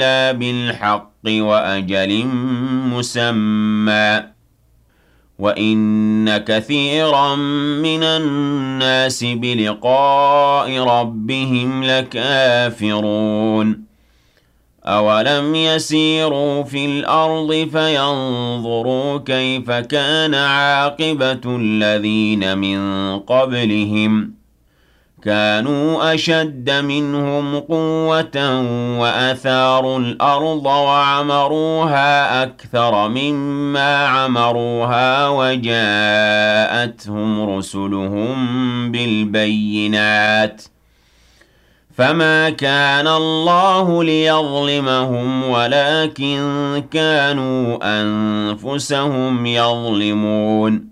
إِلَّا بِالْحَقِّ وَأَجَلٍ مُّسَمًّى وَإِنَّ كَثِيرًا مِّنَ النَّاسِ بِلِقَاءِ رَبِّهِمْ لَكَافِرُونَ أَوَلَمْ يَسِيرُوا فِي الْأَرْضِ فَيَنظُرُوا كَيْفَ كَانَ عَاقِبَةُ الَّذِينَ مِن قَبْلِهِمْ كانوا أشد منهم قوة وأثاروا الأرض وعمروها أكثر مما عمروها وجاءتهم رسلهم بالبينات فما كان الله ليظلمهم ولكن كانوا أنفسهم يظلمون